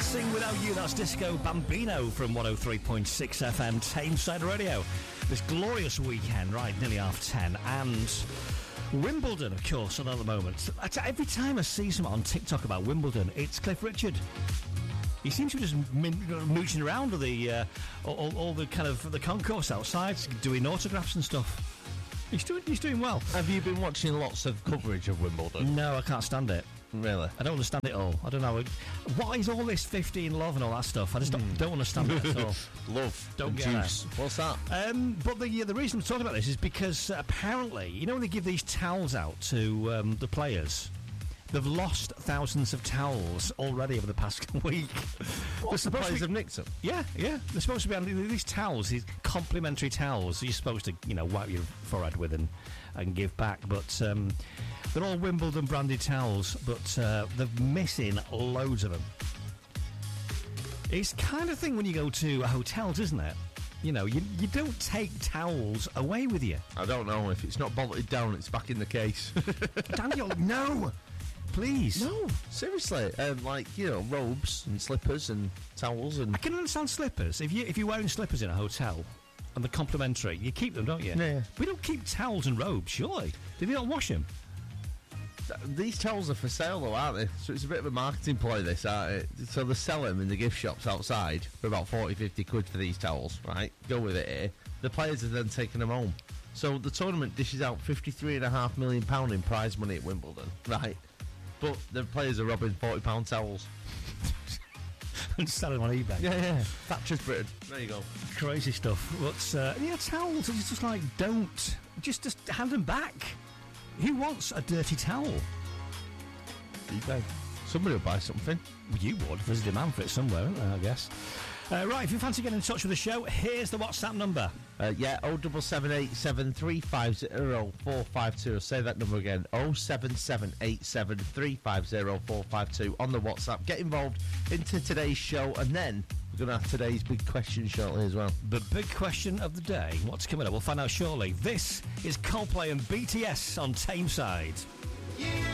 Sing Without You. That's Disco Bambino from 103.6 FM Tameside Radio. This glorious weekend, right, nearly 10:30, and Wimbledon, of course, on at the moment. Every time I see someone on TikTok about Wimbledon, it's Cliff Richard. He seems to be just mooching around with all the kind of the concourse outside, doing autographs and stuff. He's doing well. Have you been watching lots of coverage of Wimbledon? No, I can't stand it. Really? I don't understand it all. I don't know. What is all this 15 love and all that stuff? I just don't understand it at all. Love. Don't get juice. it. What's that? But the reason we're talking about this is because apparently, you know, when they give these towels out to the players, they've lost thousands of towels already over the past week. What, the players have nicked them? Yeah. They're supposed to be on these towels, these complimentary towels you're supposed to, wipe your forehead with and give back. But they're all Wimbledon branded towels, but they're missing loads of them. It's kind of thing when you go to hotels, isn't it? You don't take towels away with you. I don't know. If it's not bolted down, it's back in the case. Daniel, no! Please. No, seriously. Robes and slippers and towels and... I can understand slippers. If you're wearing slippers in a hotel and they're complimentary, you keep them, don't you? Yeah. We don't keep towels and robes, surely. Do they not wash them? These towels are for sale, though, aren't they? So it's a bit of a marketing ploy, this, aren't it? So they sell them in the gift shops outside for about 40-50 quid for these towels, right? Go with it here. The players are then taking them home. So the tournament dishes out £53.5 million in prize money at Wimbledon, right? But the players are robbing £40 towels. And selling them on eBay. Yeah. Thatcher's Britain. There you go. Crazy stuff. But, towels, it's just like, don't. Just hand them back. Who wants a dirty towel? eBay. Somebody will buy something. You would. There's a demand for it somewhere, isn't there, I guess. Right, if you fancy getting in touch with the show, here's the WhatsApp number. 07787 350 452. Say that number again. 07787 350 452 on the WhatsApp. Get involved into today's show, and then we're going to have today's big question shortly as well. The big question of the day. What's coming up? We'll find out shortly. This is Coldplay and BTS on Tameside.